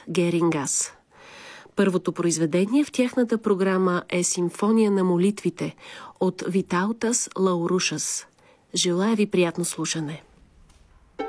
Герингас. Първото произведение в тяхната програма е Симфония на молитвите от Витаутас Лаурушас. Желая ви приятно слушане!